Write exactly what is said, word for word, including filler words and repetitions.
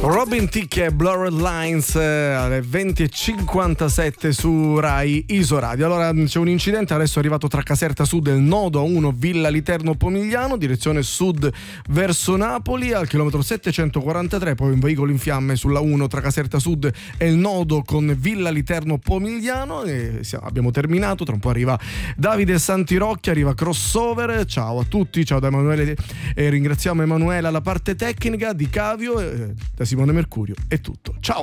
Robin Thicke e Blurred Lines eh, alle venti e cinquantasette su Rai Isoradio. Allora c'è un incidente adesso è arrivato tra Caserta Sud e il nodo A uno Villa Literno Pomigliano, direzione sud verso Napoli al chilometro settecentoquarantatré, poi un veicolo in fiamme sulla uno tra Caserta Sud e il nodo con Villa Literno Pomigliano. E siamo, abbiamo terminato, tra un po' arriva Davide Santirocchi, arriva Crossover. Ciao a tutti, ciao da Emanuele e ringraziamo Emanuele alla parte tecnica, di Cavio, eh, da Simone Mercurio è tutto. Ciao!